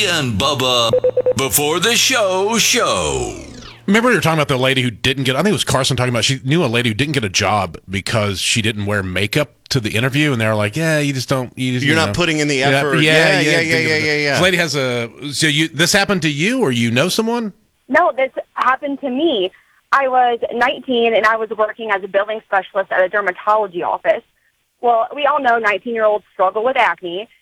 And Bubba before the show. Remember we were talking about the lady who didn't get, I think it was Carson talking about, she knew a lady who didn't get a job because she didn't wear makeup to the interview, and they were like, yeah, you're not putting in the effort. Yeah. This lady has this happened to you, or you know someone? No, this happened to me. I was 19, and I was working as a billing specialist at a dermatology office. Well, we all know 19-year-olds struggle with acne,